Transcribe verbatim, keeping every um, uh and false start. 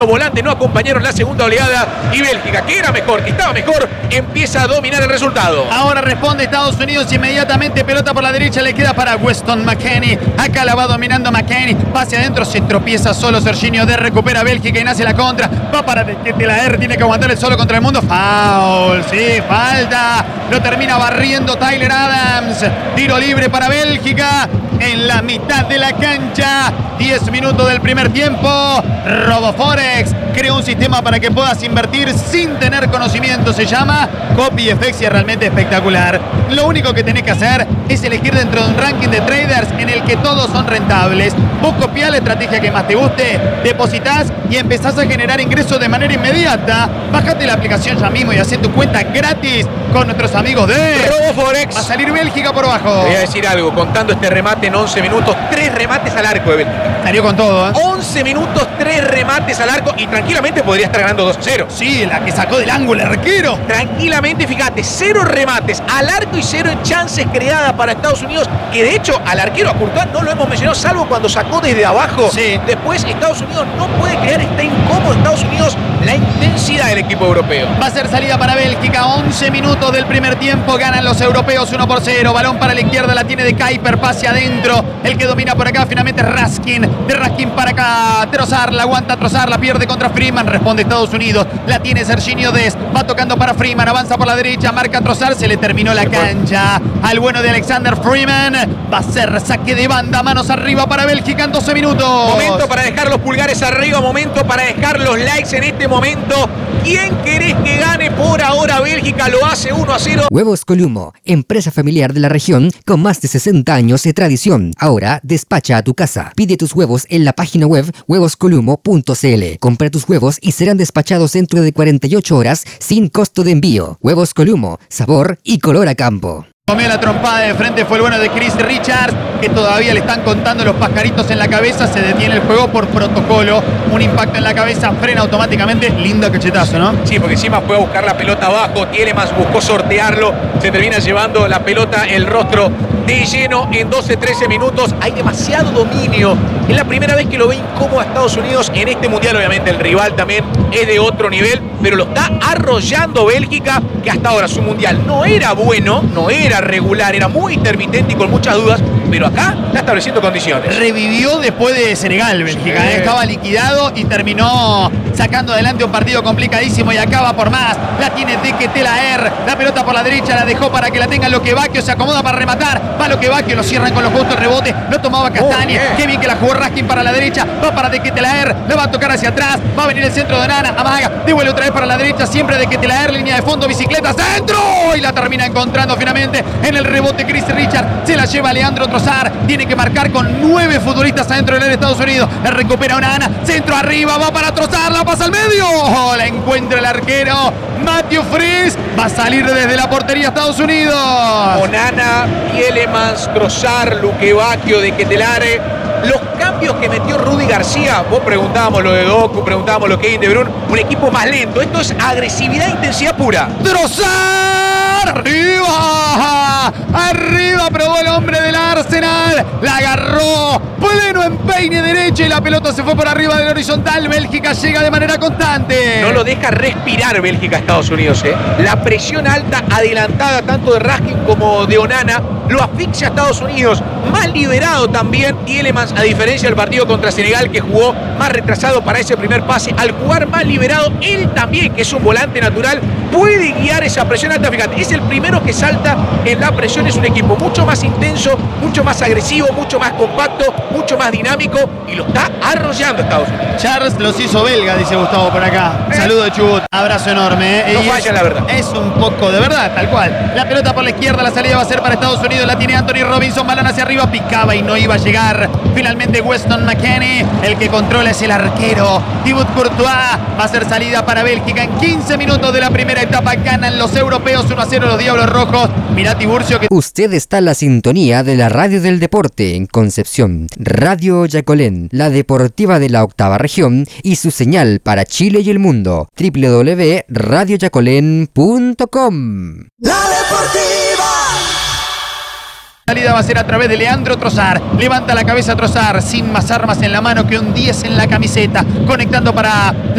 volantes no acompañaron la segunda oleada y Bélgica, que era mejor, que estaba mejor, empieza a dominar el resultado. Ahora responde Estados Unidos inmediatamente, pelota por la derecha, le queda para Weston McKennie. Acá la va dominando McKennie, pase adentro, se tropieza solo Serginho de recupera Bélgica y nace la contra. Va para De Ketelaere, tiene que aguantar el solo contra el mundo. Foul, sí, falta. Lo termina barriendo Tyler Adams. Tiro libre para Bélgica en la mitad de la cancha. diez minutos del primer tiempo. RoboForex crea un sistema para que puedas invertir sin tener conocimiento. Se llama CopyFX y es realmente espectacular. Lo único que tenés que hacer es elegir dentro de un ranking de traders en el que todos son rentables. Vos copiás la estrategia que más te guste, depositas y empezás a generar ingresos de manera inmediata. Bájate la aplicación ya mismo y hacé tu cuenta gratis con nuestros amigos de RoboForex. Va a salir Bélgica por abajo. Te voy a decir algo, contando este remate en once minutos, tres remates al arco de Bélgica. Salió con todo, ¿eh? once minutos, tres remates al arco y tranquilamente podría estar ganando dos a cero. Sí, la que sacó del ángulo el arquero. Tranquilamente, fíjate, cero remates al arco y cero chances creadas para Estados Unidos, que de hecho al arquero a Courtois no lo hemos mencionado, salvo cuando sacó desde abajo. Sí. Después Estados Unidos no puede crear, está incómodo Estados Unidos, la intensidad del equipo europeo. Va a ser salida para Bélgica, once minutos del primer tiempo, ganan los europeos uno por cero. Balón para la izquierda, la tiene de Kuiper, pase adentro. El que domina por acá finalmente es Raskin. De Raskin para acá, Trossard, la aguanta Trossard, la pierde contra Freeman, responde Estados Unidos. La tiene Serginho Dest, va tocando para Freeman, avanza por la derecha, marca Trossard, se le terminó la cancha. Al bueno de Alexander Freeman, va a ser saque de banda, manos arriba para Bélgica en doce minutos. Momento para dejar los pulgares arriba, momento para dejar los likes en este momento. ¿Quién querés que gane? Por ahora Bélgica lo hace uno a cero. Huevos Columo, empresa familiar de la región con más de sesenta años de tradición. Ahora despacha a tu casa. Pide tus huevos en la página web huevos columo punto c l. Compra tus huevos y serán despachados dentro de cuarenta y ocho horas sin costo de envío. Huevos Columo, sabor y color a campo. Comió la trompada de frente, fue el bueno de Chris Richards, que todavía le están contando los pajaritos en la cabeza, se detiene el juego por protocolo, un impacto en la cabeza, frena automáticamente, linda cachetazo, ¿no? Sí, porque encima fue a buscar la pelota abajo, Tielemans buscó sortearlo, se termina llevando la pelota, el rostro de lleno en doce trece minutos, hay demasiado dominio, es la primera vez que lo ve incómodo a Estados Unidos en este mundial, obviamente el rival también es de otro nivel, pero lo está arrollando Bélgica, que hasta ahora su mundial no era bueno, no era regular, era muy intermitente y con muchas dudas, pero acá está estableciendo condiciones. Revivió después de Senegal, Bélgica, Sí. ¿eh? Estaba liquidado y terminó sacando adelante un partido complicadísimo y acaba por más. La tiene De Ketelaere, la pelota por la derecha, la dejó para que la tenga Loquevacchio, se acomoda para rematar, va Loquevacchio, lo cierran con los justos rebotes, lo tomaba Castagne, bien. qué bien que la jugó Raskin para la derecha, va para De Ketelaere, lo va a tocar hacia atrás, va a venir el centro de Onana, amaga, devuelve otra vez para la derecha, siempre De Ketelaere, línea de fondo, bicicleta, centro, y la termina encontrando finalmente en el rebote Chris Richard, se la lleva Leandro Trossard, tiene que marcar con nueve futbolistas adentro del Estados Unidos, la recupera Onana, centro arriba, va para Trossard, la pasa al medio, oh, la encuentra el arquero Matthew Fries, va a salir desde la portería Estados Unidos. Onana, Tielemans, Trossard, Loquevacchio, De Ketelaere, los cambios que metió Rudy García, vos preguntábamos lo de Doku, preguntábamos lo que hay de Bruyne, un equipo más lento, esto es agresividad e intensidad pura. Trossard, arriba, arriba, probó el hombre del Arsenal, la agarró, pleno empeine derecho y la pelota se fue por arriba del horizontal, Bélgica llega de manera constante. No lo deja respirar Bélgica a Estados Unidos, ¿eh? La presión alta, adelantada tanto de Raskin como de Onana, lo asfixia a Estados Unidos. Más liberado también Tielemans, a diferencia del partido contra Senegal, que jugó más retrasado para ese primer pase. Al jugar más liberado, él también, que es un volante natural, puede guiar esa presión alta. Fíjate, es el primero que salta en la presión. Es un equipo mucho más intenso, mucho más agresivo, mucho más compacto, mucho más dinámico, y lo está arrollando Estados Unidos. Charles los hizo belga, dice Gustavo por acá. Eh. Saludo de Chubut, abrazo enorme. ¿eh? No Y falla, es, la verdad. Es un poco de verdad, tal cual. La pelota por la izquierda, la salida va a ser para Estados Unidos. La tiene Anthony Robinson, balón hacia arriba, picaba y no iba a llegar. Finalmente Weston McKennie, el que controla es el arquero. Thibaut Courtois, va a ser salida para Bélgica. En quince minutos de la primera etapa ganan los europeos uno a cero los Diablos Rojos. Mirá Tiburcio que... Usted está en la sintonía de la radio del deporte en Concepción. Radio Yacolén, la deportiva de la octava región y su señal para Chile y el mundo. doble u doble u doble u punto radio yacolén punto com. La Deportiva. salida va a ser a través de Leandro Trossard. Levanta la cabeza Trossard, sin más armas en la mano que un diez en la camiseta. Conectando para